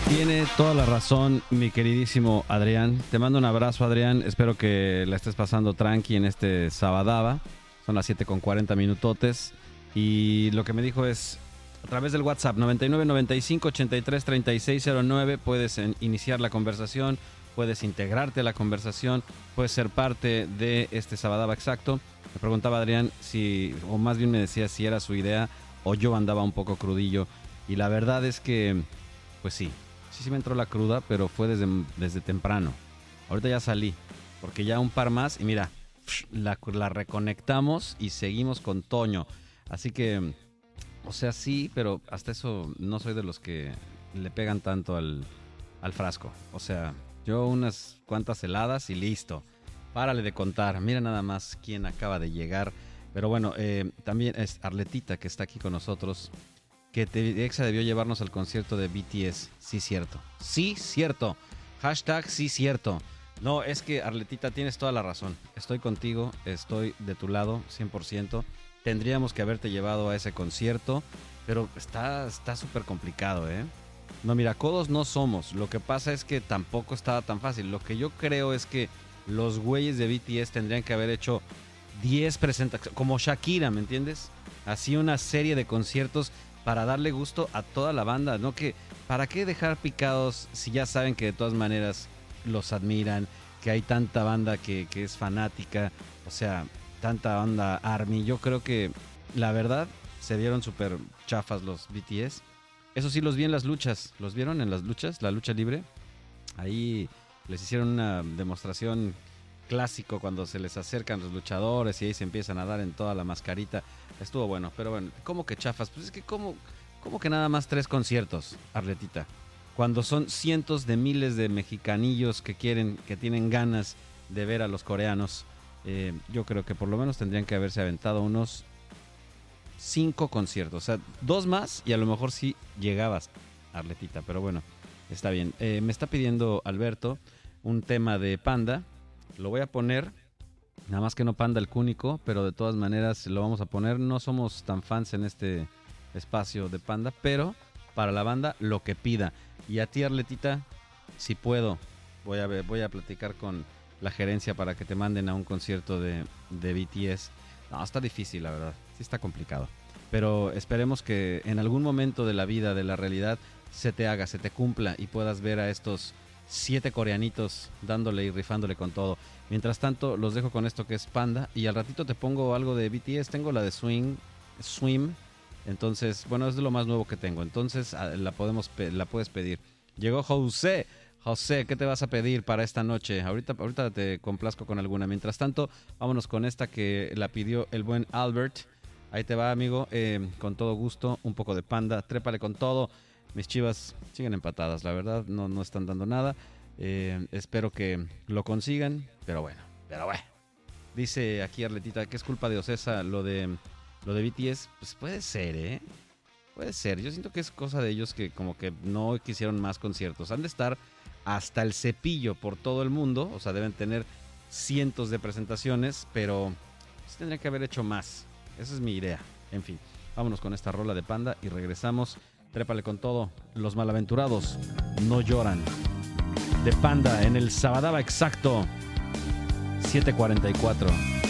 Tiene toda la razón, mi queridísimo Adrián. Te mando un abrazo, Adrián. Espero que la estés pasando tranqui en este sabadaba. Son las 7:40 minutotes. Y lo que me dijo es, a través del WhatsApp 99 95 83 36 09, puedes iniciar la conversación, puedes integrarte a la conversación, puedes ser parte de este sabadaba exacto. Me preguntaba Adrián si, o más bien me decía si era su idea o yo andaba un poco crudillo. Y la verdad es que, pues sí me entró la cruda, pero fue desde temprano. Ahorita ya salí, porque ya un par más y mira, la reconectamos y seguimos con Toño. Así que, o sea, sí, pero hasta eso no soy de los que le pegan tanto al frasco. O sea, yo unas cuantas heladas y listo. Párale de contar. Mira nada más quién acaba de llegar. Pero bueno, también es Arletita, que está aquí con nosotros, que Exa debió llevarnos al concierto de BTS. Sí, cierto. Sí, cierto. Hashtag sí, cierto. No, es que Arletita, tienes toda la razón. Estoy contigo, estoy de tu lado, 100%. Tendríamos que haberte llevado a ese concierto, pero está súper complicado, ¿eh? No, mira, codos no somos. Lo que pasa es que tampoco estaba tan fácil. Lo que yo creo es que los güeyes de BTS tendrían que haber hecho 10 presentaciones, como Shakira, ¿me entiendes? Así una serie de conciertos para darle gusto a toda la banda, ¿no? Que ¿para qué dejar picados si ya saben que de todas maneras los admiran, que hay tanta banda que es fanática, o sea, tanta banda ARMY? Yo creo que la verdad se vieron súper chafas los BTS. Eso sí, los vi en las luchas. ¿Los vieron en las luchas? La lucha libre. Ahí les hicieron una demostración clásico cuando se les acercan los luchadores y ahí se empiezan a dar en toda la mascarita. Estuvo bueno, pero bueno, ¿cómo que chafas? Pues es que ¿cómo que nada más 3 conciertos, Arletita? Cuando son cientos de miles de mexicanillos que tienen ganas de ver a los coreanos. Yo creo que por lo menos tendrían que haberse aventado unos 5 conciertos. O sea, 2 más y a lo mejor sí llegabas, Arletita. Pero bueno, está bien. Me está pidiendo Alberto un tema de Panda. Lo voy a poner, nada más que no Panda el Cúnico, pero de todas maneras lo vamos a poner. No somos tan fans en este espacio de Panda, pero para la banda lo que pida. Y a ti, Arletita, si puedo, voy a platicar con la gerencia para que te manden a un concierto de BTS. No, está difícil, la verdad, sí está complicado. Pero esperemos que en algún momento de la vida, de la realidad, se te haga, se te cumpla y puedas ver a estos 7 coreanitos dándole y rifándole con todo. Mientras tanto, los dejo con esto que es Panda. Y al ratito te pongo algo de BTS. Tengo la de Swim. Entonces, bueno, es de lo más nuevo que tengo. Entonces, la puedes pedir. Llegó José. José, ¿qué te vas a pedir para esta noche? Ahorita te complazco con alguna. Mientras tanto, vámonos con esta que la pidió el buen Albert. Ahí te va, amigo. Con todo gusto. Un poco de Panda. Trépale con todo. Mis Chivas siguen empatadas, la verdad, no están dando nada. Espero que lo consigan, pero bueno. Dice aquí Arletita que es culpa de Ocesa lo de BTS. Pues puede ser, ¿eh? Puede ser. Yo siento que es cosa de ellos que como que no quisieron más conciertos. Han de estar hasta el cepillo por todo el mundo. O sea, deben tener cientos de presentaciones, pero pues tendrían que haber hecho más. Esa es mi idea. En fin, vámonos con esta rola de Panda y regresamos. Trépale con todo. Los malaventurados no lloran. De Panda en el Sabadaba exacto. 7:44.